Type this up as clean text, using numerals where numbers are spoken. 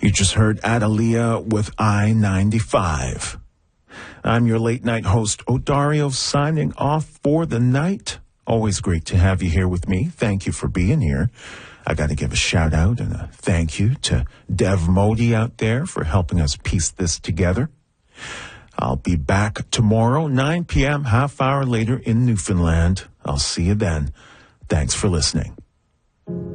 You just heard Adalia with I-95. I'm your late night host, Odario, signing off for the night. Always great to have you here with me. Thank you for being here. I got to give a shout out and a thank you to Dev Modi out there for helping us piece this together. I'll be back tomorrow, 9 p.m., half hour later in Newfoundland. I'll see you then. Thanks for listening.